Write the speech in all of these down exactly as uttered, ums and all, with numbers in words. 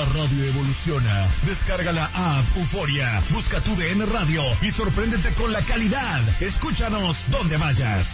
La radio evoluciona. Descarga la app Euforia. Busca tu D N Radio y sorpréndete con la calidad. Escúchanos donde vayas.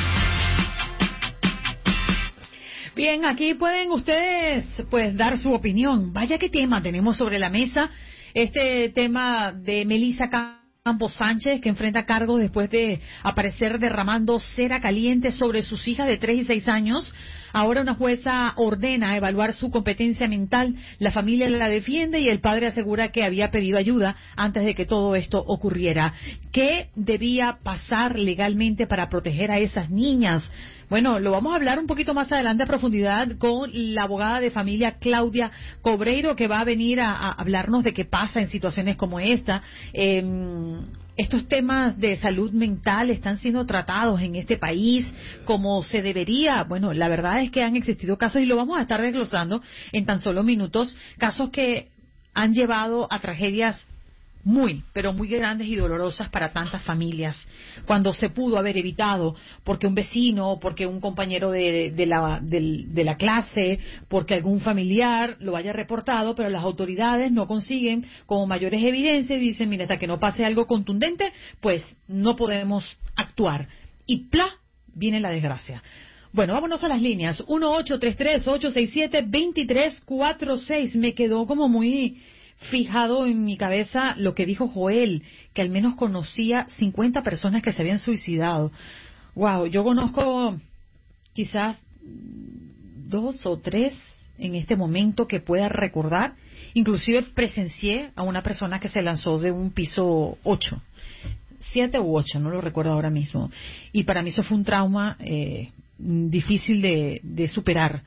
Bien, aquí pueden ustedes pues dar su opinión. Vaya qué tema tenemos sobre la mesa. Este tema de Melissa Campos Sánchez, que enfrenta cargos después de aparecer derramando cera caliente sobre sus hijas de tres y seis años. Ahora una jueza ordena evaluar su competencia mental. La familia la defiende y el padre asegura que había pedido ayuda antes de que todo esto ocurriera. ¿Qué debía pasar legalmente para proteger a esas niñas? Bueno, lo vamos a hablar un poquito más adelante a profundidad con la abogada de familia Claudia Cobreiro, que va a venir a, a hablarnos de qué pasa en situaciones como esta. Eh, estos temas de salud mental están siendo tratados en este país como se debería. Bueno, la verdad es que han existido casos, y lo vamos a estar desglosando en tan solo minutos, casos que han llevado a tragedias muy, pero muy grandes y dolorosas para tantas familias, cuando se pudo haber evitado, porque un vecino, porque un compañero de, de, la, de, de la clase, porque algún familiar lo haya reportado, pero las autoridades no consiguen como mayores evidencias y dicen, mira, hasta que no pase algo contundente, pues no podemos actuar. Y ¡plá! Viene la desgracia. Bueno, vámonos a las líneas. uno ocho tres tres, ocho seis siete, dos tres cuatro seis. Me quedó como muy fijado en mi cabeza lo que dijo Joel, que al menos conocía cincuenta personas que se habían suicidado. Wow, yo conozco quizás dos o tres en este momento que pueda recordar. Inclusive presencié a una persona que se lanzó de un piso ocho, siete u ocho, no lo recuerdo ahora mismo. Y para mí eso fue un trauma eh, difícil de, de superar.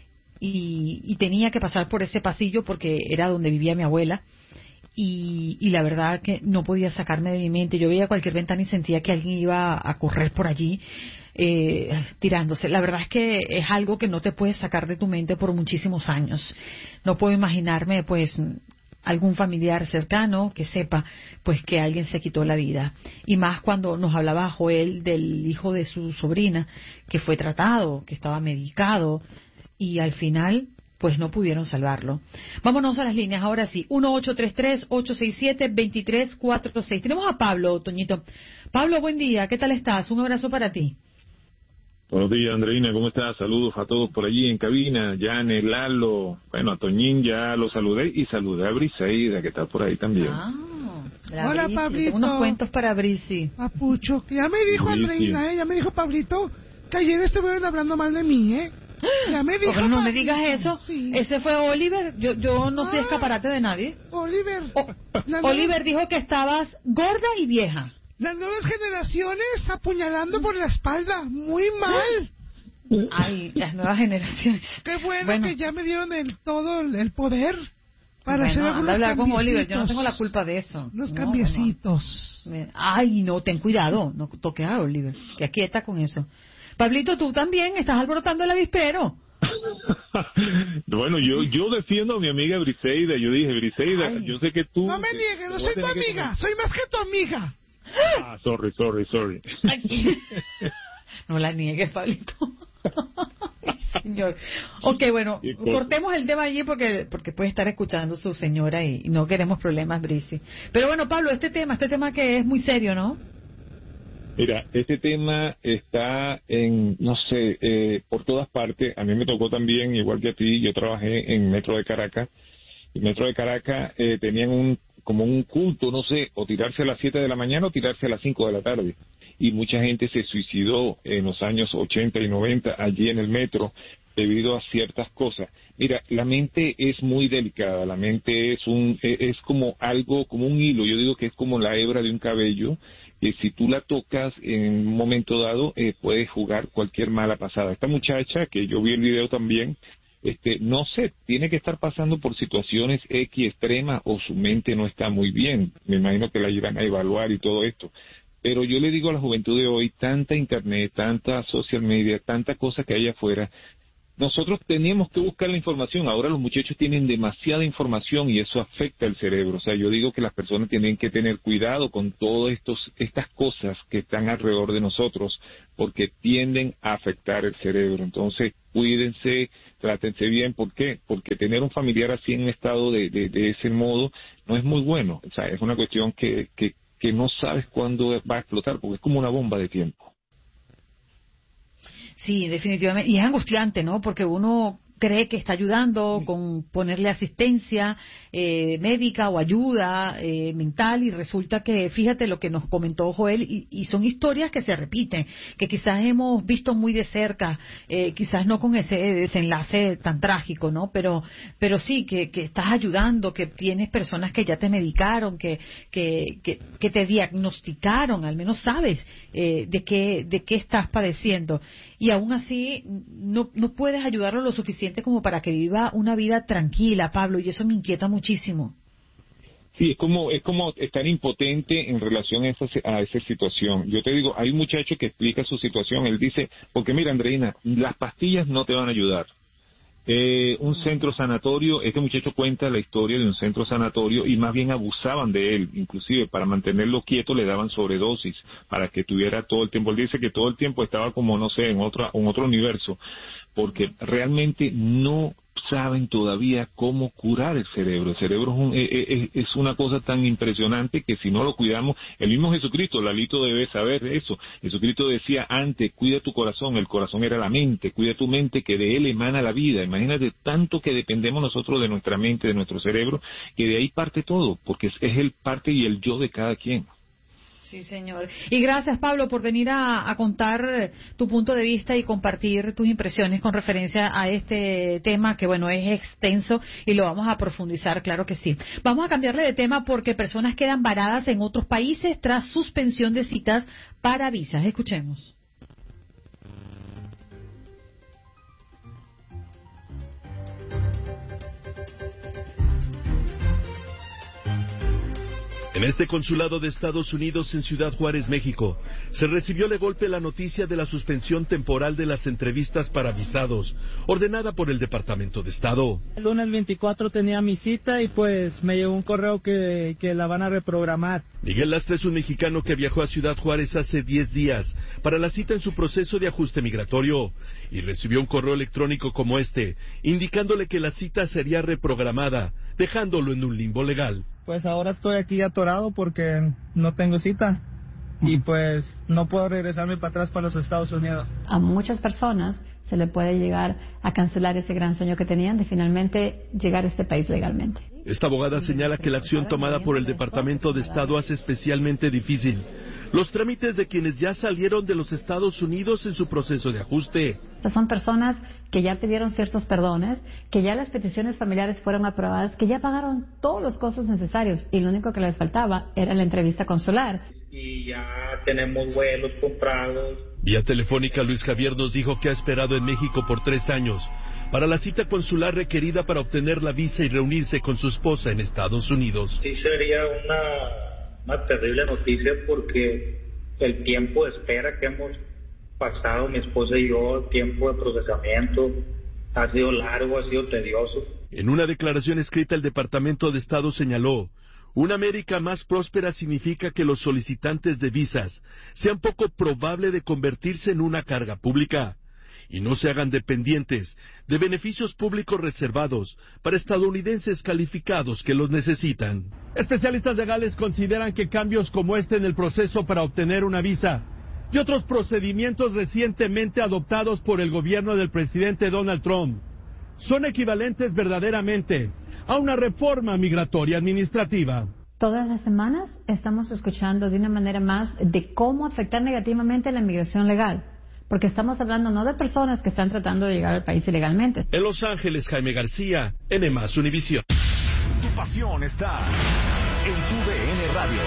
Y, y tenía que pasar por ese pasillo porque era donde vivía mi abuela, y, y la verdad que no podía sacarme de mi mente. Yo veía cualquier ventana y sentía que alguien iba a correr por allí eh, tirándose. La verdad es que es algo que no te puedes sacar de tu mente por muchísimos años. No puedo imaginarme pues algún familiar cercano que sepa pues que alguien se quitó la vida, y más cuando nos hablaba Joel del hijo de su sobrina que fue tratado, que estaba medicado, y al final, pues no pudieron salvarlo. Vámonos a las líneas, ahora sí. uno ocho tres tres, ocho seis siete, dos tres cuatro seis. Tenemos a Pablo, Toñito. Pablo, buen día, ¿qué tal estás? Un abrazo para ti. Buenos días, Andreina, ¿cómo estás? Saludos a todos por allí en cabina. Yane, Lalo, bueno, a Toñín ya lo saludé, y saludé a Briseida, que está por ahí también. Ah, hola, Brisi. Pablito. Tengo unos cuentos para Brisi. Papucho, que ya me dijo Brisi. Andreina, ¿eh? Ya me dijo Pablito que ayer estuvieron hablando mal de mí, ¿eh? Ya me dijo. Pero no Pablito. me digas eso. Sí. Ese fue Oliver. Yo yo no soy Ah, escaparate de nadie. Oliver. O- La Oliver dijo que estabas gorda y vieja. Las nuevas generaciones apuñalando por la espalda. Muy mal. Ay, las nuevas generaciones. Qué bueno, Bueno. que ya me dieron el todo el, el poder para hacer Bueno, algunos anda a hablar con Oliver, yo no cambiecitos. tengo la culpa de eso. Unos No, cambiecitos. no, no. Ay, no, ten cuidado, no toques a Oliver, que aquí está con eso. Pablito, tú también estás alborotando el avispero. Bueno, yo yo defiendo a mi amiga Briseida. Yo dije, Briseida, Ay. yo sé que tú... No me te- niegues, no te voy soy a tu tener que amiga. comer- Soy más que tu amiga. Ah, sorry, sorry, sorry. Ay. No la niegues, Pablito. Señor. Ok, bueno, Qué cosa. cortemos el tema allí porque porque puede estar escuchando su señora y, y no queremos problemas, Brisi. Pero bueno, Pablo, este tema, este tema que es muy serio, ¿no? Mira, este tema está en, no sé, eh, por todas partes. A mí me tocó también, igual que a ti, yo trabajé en Metro de Caracas. Y Metro de Caracas eh, tenían un como un culto, no sé, o tirarse a las siete de la mañana o tirarse a las cinco de la tarde. Y mucha gente se suicidó en los años ochenta y noventa allí en el metro debido a ciertas cosas. Mira, la mente es muy delicada, la mente es un es como algo, como un hilo. Yo digo que es como la hebra de un cabello, que si tú la tocas en un momento dado eh, puedes jugar cualquier mala pasada. Esta muchacha, que yo vi el video también, este no sé, tiene que estar pasando por situaciones X extremas o su mente no está muy bien. Me imagino que la irán a evaluar y todo esto. Pero yo le digo a la juventud de hoy, tanta internet, tanta social media, tanta cosa que hay afuera, nosotros teníamos que buscar la información. Ahora los muchachos tienen demasiada información y eso afecta el cerebro. O sea, yo digo que las personas tienen que tener cuidado con todas estos estas cosas que están alrededor de nosotros, porque tienden a afectar el cerebro. Entonces, cuídense, trátense bien. ¿Por qué? Porque tener un familiar así en un estado de, de, de ese modo no es muy bueno. O sea, es una cuestión que, que, que no sabes cuándo va a explotar, porque es como una bomba de tiempo. Sí, definitivamente. Y es angustiante, ¿no? Porque uno cree que está ayudando con ponerle asistencia eh, médica o ayuda eh, mental, y resulta que, fíjate lo que nos comentó Joel, y, y son historias que se repiten, que quizás hemos visto muy de cerca, eh, quizás no con ese desenlace tan trágico, ¿no? Pero pero sí, que, que estás ayudando, que tienes personas que ya te medicaron, que que, que, que te diagnosticaron, al menos sabes eh, de qué de qué estás padeciendo, y aún así no, no puedes ayudarlo lo suficiente como para que viva una vida tranquila, Pablo, y eso me inquieta muchísimo. Sí, es como es como estar impotente en relación a esa, a esa situación. Yo te digo, hay un muchacho que explica su situación, él dice, porque mira, Andreina, las pastillas no te van a ayudar. Eh, un centro sanatorio, este muchacho cuenta la historia de un centro sanatorio y más bien abusaban de él, inclusive para mantenerlo quieto le daban sobredosis para que tuviera todo el tiempo. Él dice que todo el tiempo estaba como, no sé, en otro, en otro universo, porque realmente no saben todavía cómo curar el cerebro. El cerebro es, un, es, es una cosa tan impresionante que si no lo cuidamos, el mismo Jesucristo, Lalito debe saber eso. Jesucristo decía antes, cuida tu corazón, el corazón era la mente, cuida tu mente que de él emana la vida. Imagínate tanto que dependemos nosotros de nuestra mente, de nuestro cerebro, que de ahí parte todo, porque es, es el parte y el yo de cada quien. Sí, señor. Y gracias, Pablo, por venir a, a contar tu punto de vista y compartir tus impresiones con referencia a este tema que, bueno, es extenso y lo vamos a profundizar, claro que sí. Vamos a cambiarle de tema porque personas quedan varadas en otros países tras suspensión de citas para visas. Escuchemos. En este consulado de Estados Unidos en Ciudad Juárez, México, se recibió de golpe la noticia de la suspensión temporal de las entrevistas para visados, ordenada por el Departamento de Estado. El lunes veinticuatro tenía mi cita y pues me llegó un correo que, que la van a reprogramar. Miguel Lastra es un mexicano que viajó a Ciudad Juárez hace diez días para la cita en su proceso de ajuste migratorio y recibió un correo electrónico como este, indicándole que la cita sería reprogramada, dejándolo en un limbo legal. Pues ahora estoy aquí atorado porque no tengo cita y pues no puedo regresarme para atrás para los Estados Unidos. A muchas personas se le puede llegar a cancelar ese gran sueño que tenían de finalmente llegar a este país legalmente. Esta abogada señala que la acción tomada por el Departamento de Estado hace especialmente difícil los trámites de quienes ya salieron de los Estados Unidos en su proceso de ajuste. Son personas que ya pidieron ciertos perdones, que ya las peticiones familiares fueron aprobadas, que ya pagaron todos los costos necesarios y lo único que les faltaba era la entrevista consular. Y ya tenemos vuelos comprados. Vía telefónica, Luis Javier nos dijo que ha esperado en México por tres años para la cita consular requerida para obtener la visa y reunirse con su esposa en Estados Unidos. Sí sería una, una terrible noticia porque el tiempo de espera que hemos pasado mi esposa y yo, el tiempo de procesamiento ha sido largo, ha sido tedioso. En una declaración escrita, el Departamento de Estado señaló: una América más próspera significa que los solicitantes de visas sean poco probable de convertirse en una carga pública y no se hagan dependientes de beneficios públicos reservados para estadounidenses calificados que los necesitan. Especialistas legales consideran que cambios como este en el proceso para obtener una visa y otros procedimientos recientemente adoptados por el gobierno del presidente Donald Trump son equivalentes verdaderamente a una reforma migratoria administrativa. Todas las semanas estamos escuchando de una manera más de cómo afectar negativamente la migración legal, porque estamos hablando no de personas que están tratando de llegar al país ilegalmente. En Los Ángeles, Jaime García, N más Univisión. Tu pasión está en tu D N Radio.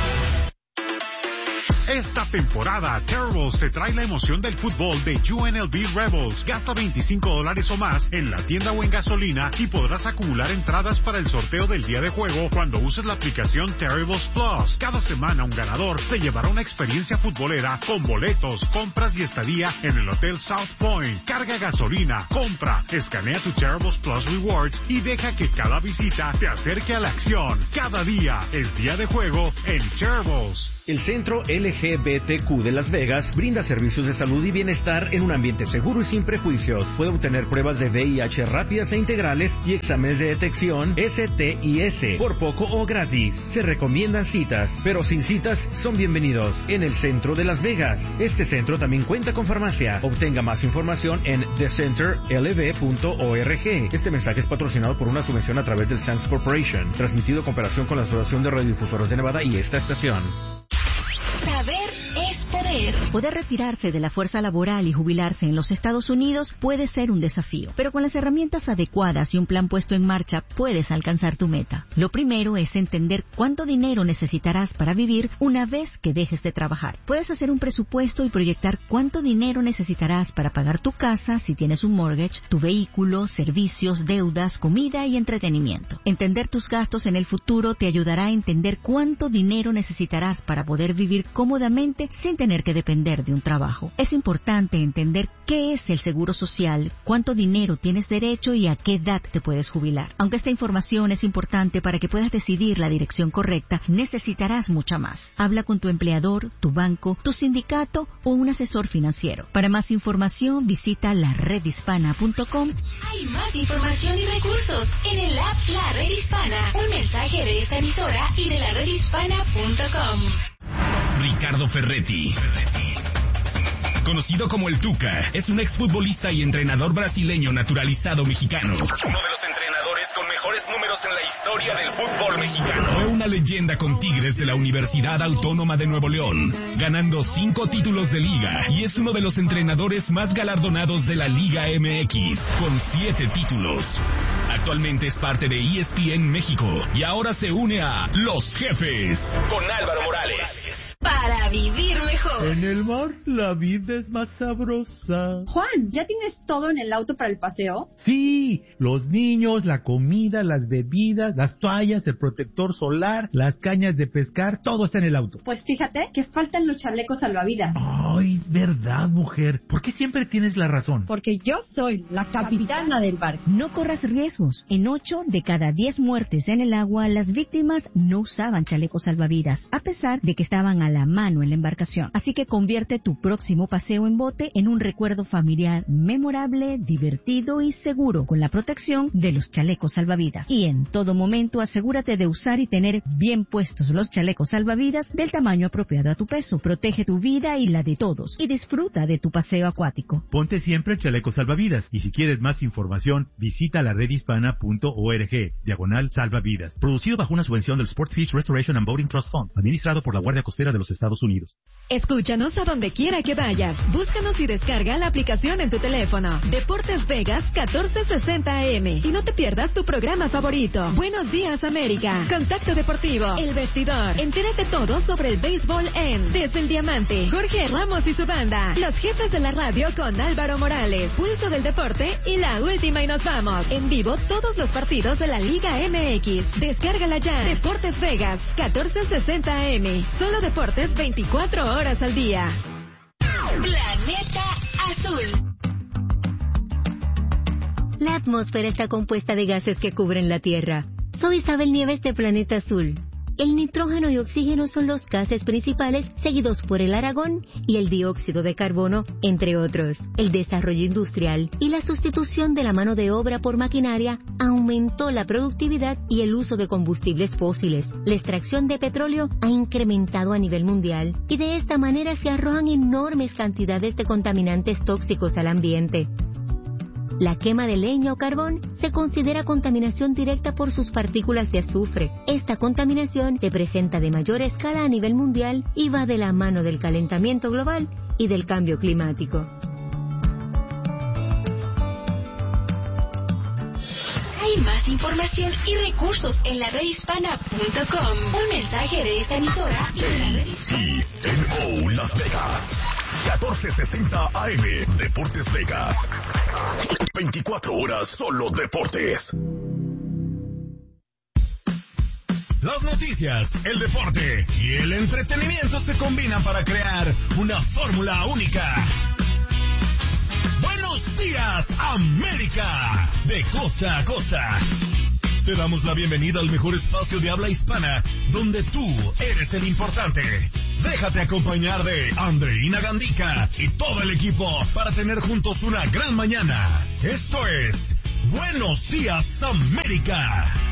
Esta temporada, Terribles te trae la emoción del fútbol de U N L V Rebels. Gasta veinticinco dólares o más en la tienda o en gasolina y podrás acumular entradas para el sorteo del día de juego cuando uses la aplicación Terribles Plus. Cada semana un ganador se llevará una experiencia futbolera con boletos, compras y estadía en el Hotel South Point. Carga gasolina, compra, escanea tu Terribles Plus Rewards y deja que cada visita te acerque a la acción. Cada día es día de juego en Terribles. El Centro L L G B T Q de Las Vegas brinda servicios de salud y bienestar en un ambiente seguro y sin prejuicios. Puede obtener pruebas de V I H rápidas e integrales y exámenes de detección S T I S por poco o gratis. Se recomiendan citas, pero sin citas son bienvenidos en el centro de Las Vegas. Este centro también cuenta con farmacia. Obtenga más información en the center l v punto org. Este mensaje es patrocinado por una subvención a través del Sands Corporation, transmitido en cooperación con la Asociación de Radiodifusores de Nevada y esta estación. Saber es poder. Poder retirarse de la fuerza laboral y jubilarse en los Estados Unidos puede ser un desafío, pero con las herramientas adecuadas y un plan puesto en marcha puedes alcanzar tu meta. Lo primero es entender cuánto dinero necesitarás para vivir una vez que dejes de trabajar. Puedes hacer un presupuesto y proyectar cuánto dinero necesitarás para pagar tu casa si tienes un mortgage, tu vehículo, servicios, deudas, comida y entretenimiento. Entender tus gastos en el futuro te ayudará a entender cuánto dinero necesitarás para poder vivir cómodamente sin tener que depender de un trabajo. Es importante entender qué es el seguro social, cuánto dinero tienes derecho y a qué edad te puedes jubilar. Aunque esta información es importante para que puedas decidir la dirección correcta, necesitarás mucha más. Habla con tu empleador, tu banco, tu sindicato o un asesor financiero. Para más información, visita la red hispana punto com. Hay más información y recursos en el app La Red Hispana. Un mensaje de esta emisora y de la red hispana punto com. Ricardo Ferretti, conocido como el Tuca, es un exfutbolista y entrenador brasileño naturalizado mexicano. Uno de los entrenadores con mejores números en la historia del fútbol mexicano. Fue una leyenda con Tigres de la Universidad Autónoma de Nuevo León, ganando cinco títulos de liga, y es uno de los entrenadores más galardonados de la Liga M X, con siete títulos. Actualmente es parte de E S P N México y ahora se une a Los Jefes con Álvaro Morales. Para vivir mejor. En el mar la vida es más sabrosa. Juan, ¿ya tienes todo en el auto para el paseo? Sí, los niños, la comida, las bebidas, las toallas, el protector solar, las cañas de pescar, todo está en el auto. Pues fíjate que faltan los chalecos salvavidas. Ay, es verdad, mujer. ¿Por qué siempre tienes la razón? Porque yo soy la capitana del barco. No corras riesgos. En ocho de cada diez muertes en el agua, las víctimas no usaban chalecos salvavidas, a pesar de que estaban a la mano en la embarcación. Así que convierte tu próximo paseo en bote en un recuerdo familiar memorable, divertido y seguro, con la protección de los chalecos salvavidas. Y en todo momento asegúrate de usar y tener bien puestos los chalecos salvavidas del tamaño apropiado a tu peso. Protege tu vida y la de todos y disfruta de tu paseo acuático. Ponte siempre el chaleco salvavidas, y si quieres más información, visita la red hispana punto org, diagonal salvavidas. Producido bajo una subvención del Sport Fish Restoration and Boating Trust Fund, administrado por la Guardia Costera de los Estados Unidos. Escúchanos a donde quiera que vayas. Búscanos y descarga la aplicación en tu teléfono. Deportes Vegas catorce sesenta A M. Y no te pierdas tu programa favorito. Buenos días, América. Contacto Deportivo. El Vestidor. Entérate todo sobre el béisbol en Desde el Diamante. Jorge Ramos y su banda. Los Jefes de la Radio con Álvaro Morales. Pulso del Deporte y La Última y Nos Vamos. En vivo todos los partidos de la Liga M X. Descárgala ya. Deportes Vegas catorce sesenta A M. Solo deportes veinticuatro horas al día. Planeta Azul. La atmósfera está compuesta de gases que cubren la Tierra. Soy Isabel Nieves de Planeta Azul. El nitrógeno y oxígeno son los gases principales, seguidos por el argón y el dióxido de carbono, entre otros. El desarrollo industrial y la sustitución de la mano de obra por maquinaria aumentó la productividad y el uso de combustibles fósiles. La extracción de petróleo ha incrementado a nivel mundial y de esta manera se arrojan enormes cantidades de contaminantes tóxicos al ambiente. La quema de leña o carbón se considera contaminación directa por sus partículas de azufre. Esta contaminación se presenta de mayor escala a nivel mundial y va de la mano del calentamiento global y del cambio climático. Hay más información y recursos en la red hispana punto com. Un mensaje de esta emisora y de la red hispana. Y N O Las Vegas. catorce sesenta A M. Deportes Vegas. veinticuatro horas solo deportes. Las noticias, el deporte y el entretenimiento se combinan para crear una fórmula única. Buenos días, América, de costa a costa. Te damos la bienvenida al mejor espacio de habla hispana, donde tú eres el importante. Déjate acompañar de Andreina Gandica y todo el equipo para tener juntos una gran mañana. Esto es Buenos Días América.